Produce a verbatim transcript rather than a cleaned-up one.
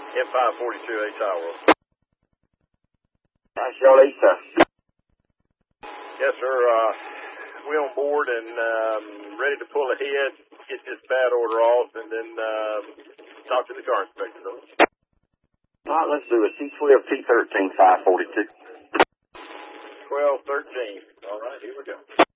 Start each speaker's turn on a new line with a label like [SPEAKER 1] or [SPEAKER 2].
[SPEAKER 1] M five forty-two, A Tower.
[SPEAKER 2] That's your Lisa.
[SPEAKER 1] Yes, sir. Uh, we on board and um, ready to pull ahead, get this bad order off, and then uh, talk to the car inspector.
[SPEAKER 2] All right, let's do it. C twelve T thirteen five forty-two.
[SPEAKER 1] twelve thirteen. All right, here we go.